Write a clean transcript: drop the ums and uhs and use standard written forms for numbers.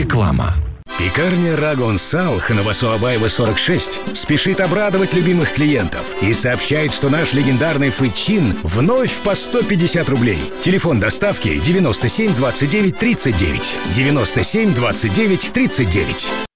Реклама. Пекарня Рагон Салх на Васуабаева 46 спешит обрадовать любимых клиентов и сообщает, что наш легендарный фычин вновь по 150 рублей. Телефон доставки 97 29 39. 97 29 39.